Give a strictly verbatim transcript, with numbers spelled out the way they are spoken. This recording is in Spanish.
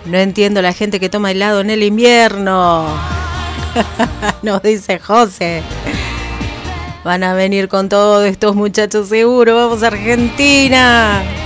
No entiendo la gente que toma helado en el invierno. Nos dice José. Van a venir con todos estos muchachos seguro. Vamos a Argentina.